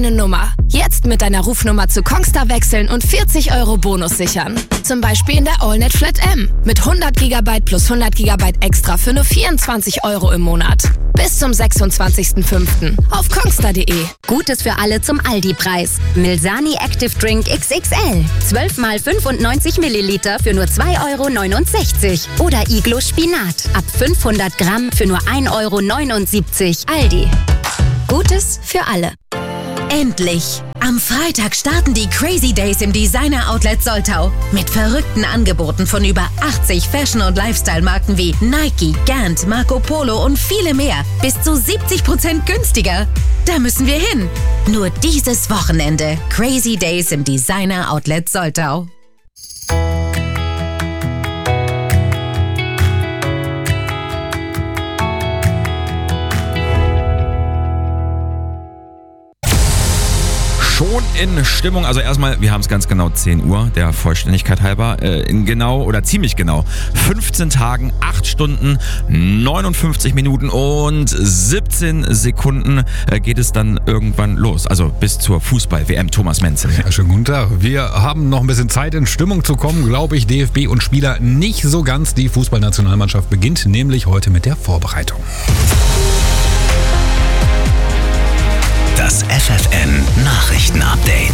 deine Nummer. Jetzt mit deiner Rufnummer zu Kongstar wechseln und 40 € Bonus sichern. Zum Beispiel in der AllNet Flat M mit 100 GB plus 100 GB extra für nur 24 € im Monat. Bis zum 26.05. auf kongstar.de. Gutes für alle zum Aldi-Preis. Milsani Active Drink XXL. 12 mal 95 Milliliter für nur 2,69 €. Oder Iglo Spinat. Ab 500 Gramm für nur 1,79 €. Aldi. Gutes für alle. Endlich! Am Freitag starten die Crazy Days im Designer Outlet Soltau. Mit verrückten Angeboten von über 80 Fashion- und Lifestyle-Marken wie Nike, Gant, Marco Polo und viele mehr. Bis zu 70% günstiger. Da müssen wir hin. Nur dieses Wochenende. Crazy Days im Designer Outlet Soltau. Schon in Stimmung, also erstmal, wir haben es ganz genau 10 Uhr, der Vollständigkeit halber, in genau oder ziemlich genau 15 Tagen, 8 Stunden, 59 Minuten und 17 Sekunden geht es dann irgendwann los, also bis zur Fußball-WM. Thomas Menzel. Ja, schönen guten Tag. Wir haben noch ein bisschen Zeit, in Stimmung zu kommen, glaube ich, DFB und Spieler nicht so ganz. Die Fußballnationalmannschaft beginnt nämlich heute mit der Vorbereitung. Das FFN-Nachrichten-Update.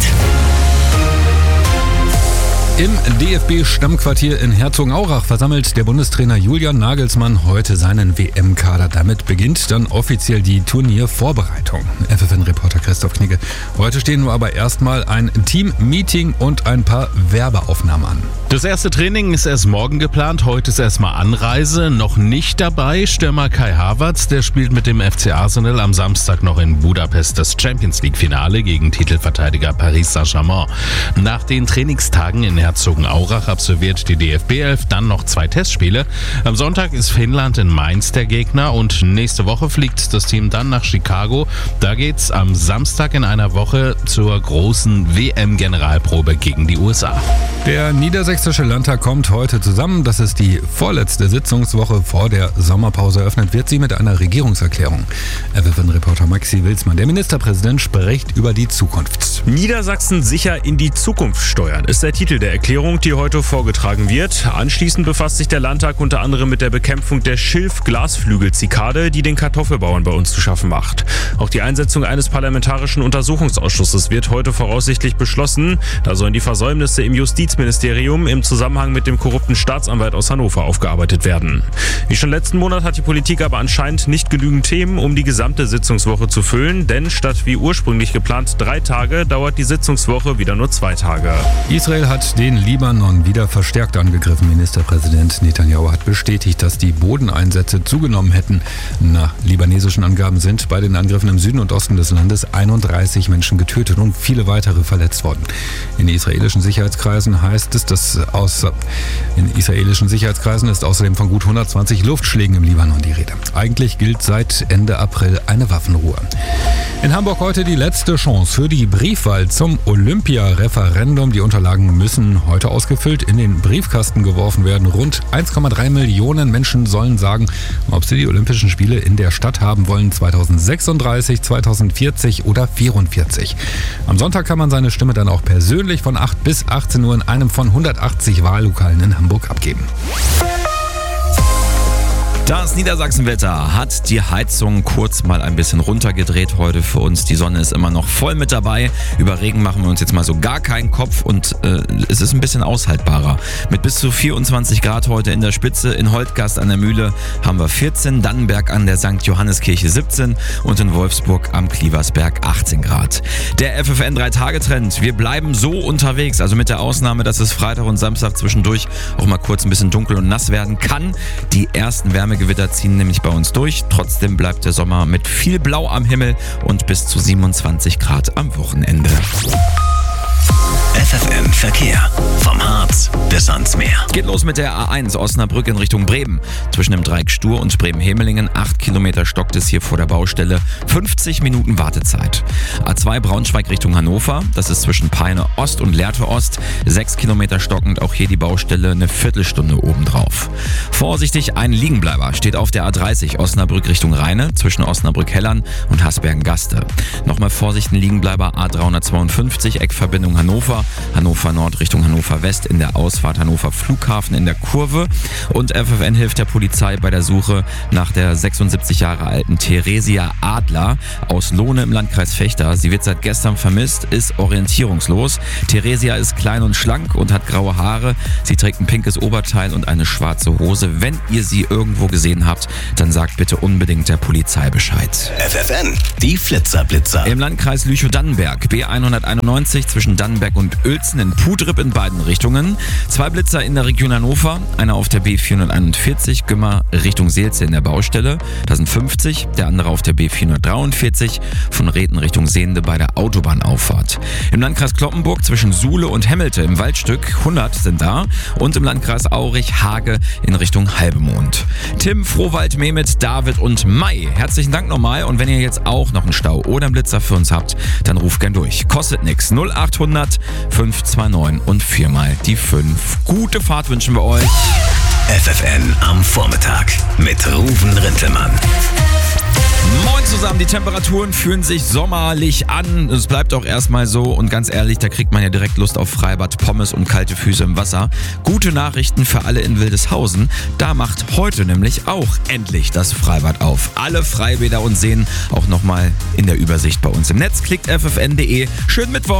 Im DFB-Stammquartier in Herzogenaurach versammelt der Bundestrainer Julian Nagelsmann heute seinen WM-Kader. Damit beginnt dann offiziell die Turniervorbereitung. FFN-Reporter Christoph Knigge. Heute stehen nur aber erstmal ein Team-Meeting und ein paar Werbeaufnahmen an. Das erste Training ist erst morgen geplant. Heute ist erstmal Anreise. Noch nicht dabei Stürmer Kai Havertz. Der spielt mit dem FC Arsenal am Samstag noch in Budapest das Champions-League-Finale gegen Titelverteidiger Paris Saint-Germain. Nach den Trainingstagen in Herzogenaurach absolviert die DFB-Elf dann noch 2 Testspiele. Am Sonntag ist Finnland in Mainz der Gegner und nächste Woche fliegt das Team dann nach Chicago. Da geht's am Samstag in einer Woche zur großen WM-Generalprobe gegen die USA. Der Niedersächsische Landtag kommt heute zusammen. Das ist die vorletzte Sitzungswoche vor der Sommerpause. Eröffnet wird sie mit einer Regierungserklärung. FFN-Reporter Maxi Wilsmann. Der Ministerpräsident spricht über die Zukunft. Niedersachsen sicher in die Zukunft steuern, ist der Titel der Erklärung, die heute vorgetragen wird. Anschließend befasst sich der Landtag unter anderem mit der Bekämpfung der Schilf-Glasflügel-Zikade, die den Kartoffelbauern bei uns zu schaffen macht. Auch die Einsetzung eines parlamentarischen Untersuchungsausschusses wird heute voraussichtlich beschlossen. Da sollen die Versäumnisse im Justizministerium im Zusammenhang mit dem korrupten Staatsanwalt aus Hannover aufgearbeitet werden. Wie schon letzten Monat hat die Politik aber anscheinend nicht genügend Themen, um die gesamte Sitzungswoche zu füllen, denn statt wie ursprünglich geplant 3 Tage dauert die Sitzungswoche wieder nur 2 Tage. Israel hat den Libanon wieder verstärkt angegriffen. Ministerpräsident Netanyahu hat bestätigt, dass die Bodeneinsätze zugenommen hätten. Nach libanesischen Angaben sind bei den Angriffen im Süden und Osten des Landes 31 Menschen getötet und viele weitere verletzt worden. In israelischen Sicherheitskreisen ist außerdem von gut 120 Luftschlägen im Libanon die Rede. Eigentlich gilt seit Ende April eine Waffenruhe. In Hamburg heute die letzte Chance für die Briefwahl zum Olympia-Referendum. Die Unterlagen müssen heute ausgefüllt in den Briefkasten geworfen werden. Rund 1,3 Millionen Menschen sollen sagen, ob sie die Olympischen Spiele in der Stadt haben wollen, 2036, 2040 oder 2044. Am Sonntag kann man seine Stimme dann auch persönlich von 8 bis 18 Uhr in einem von 180 Wahllokalen in Hamburg abgeben. Das Niedersachsenwetter hat die Heizung kurz mal ein bisschen runtergedreht heute für uns. Die Sonne ist immer noch voll mit dabei. Über Regen machen wir uns jetzt mal so gar keinen Kopf und es ist ein bisschen aushaltbarer. Mit bis zu 24 Grad heute in der Spitze. In Holtgast an der Mühle haben wir 14, Dannenberg an der St. Johanneskirche 17 und in Wolfsburg am Klieversberg 18 Grad. Der FFN 3-Tage-Trend. Wir bleiben so unterwegs, also mit der Ausnahme, dass es Freitag und Samstag zwischendurch auch mal kurz ein bisschen dunkel und nass werden kann. Die ersten Wärmegewitter ziehen nämlich bei uns durch. Trotzdem bleibt der Sommer mit viel Blau am Himmel und bis zu 27 Grad am Wochenende. FFN Verkehr. Vom Harz bis ans Meer. Geht los mit der A1 Osnabrück in Richtung Bremen. Zwischen dem Dreieck Stur und Bremen-Hemelingen 8 Kilometer stockt es hier vor der Baustelle. 50 Minuten Wartezeit. A2 A2 Braunschweig Richtung Hannover. Das ist zwischen Peine Ost und Lehrte Ost. 6 Kilometer stockend, auch hier die Baustelle eine Viertelstunde obendrauf. Vorsichtig, ein Liegenbleiber steht auf der A30 Osnabrück Richtung Rheine zwischen Osnabrück-Hellern und Hasbergen-Gaste. Nochmal Vorsicht, ein Liegenbleiber A352 Eckverbindung Hannover. Hannover Nord Richtung Hannover West in der Ausfahrt Hannover Flughafen in der Kurve. Und FFN hilft der Polizei bei der Suche nach der 76 Jahre alten Theresia Adler aus Lohne im Landkreis Vechta. Sie wird seit gestern vermisst, ist orientierungslos. Theresia ist klein und schlank und hat graue Haare. Sie trägt ein pinkes Oberteil und eine schwarze Hose. Wenn ihr sie irgendwo gesehen habt, dann sagt bitte unbedingt der Polizei Bescheid. FFN, die Flitzer-Blitzer. Im Landkreis Lüchow-Dannenberg, B191 zwischen Dannenberg und Uelzen in Pudrip in beiden Richtungen. 2 Blitzer in der Region Hannover, einer auf der B441 Gümmer Richtung Seelze in der Baustelle. Da sind 50, der andere auf der B443 von Reten Richtung Sehnde bei der Autobahnauffahrt. Im Landkreis Cloppenburg zwischen Suhle und Hemmelte im Waldstück 100 sind da und im Landkreis Aurich-Hage in Richtung Halbemond. Tim, Frohwald, Mehmet, David und Mai, herzlichen Dank nochmal und wenn ihr jetzt auch noch einen Stau oder einen Blitzer für uns habt, dann ruft gern durch. Kostet nix. 0800 529 und 4 mal die 5. Gute Fahrt wünschen wir euch. FFN am Vormittag mit Ruven Rintelmann. Moin zusammen, die Temperaturen fühlen sich sommerlich an. Es bleibt auch erstmal so und ganz ehrlich, da kriegt man ja direkt Lust auf Freibad, Pommes und kalte Füße im Wasser. Gute Nachrichten für alle in Wildeshausen. Da macht heute nämlich auch endlich das Freibad auf. Alle Freibäder und Seen auch nochmal in der Übersicht bei uns im Netz. Klickt ffn.de. Schönen Mittwoch.